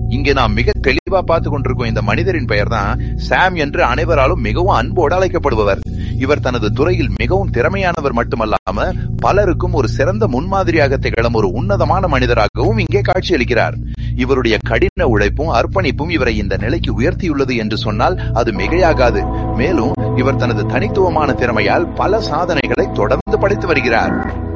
இங்கே நாம் மிக தெளிவா பார்த்து கொண்டிருக்கும் இந்த மனிதரின் பெயர் தான் சாம் என்று அனைவராலும் மிகவும் அன்போடு அழைக்கப்படுபவர். இவர் தனது துறையில் மிகவும் திறமையானவர் மட்டுமல்லாம பலருக்கும் ஒரு சிறந்த முன்மாதிரியாக திகழும் ஒரு உன்னதமான மனிதராகவும் இங்கே காட்சியளிக்கிறார். இவருடைய கடின உழைப்பும் அர்ப்பணிப்பும் இவரை இந்த நிலைக்கு உயர்த்தியுள்ளது என்று சொன்னால் அது மிகையாகாது. மேலும் இவர் தனது தனித்துவமான திறமையால் பல சாதனைகளை தொடர்ந்து படைத்து வருகிறார்.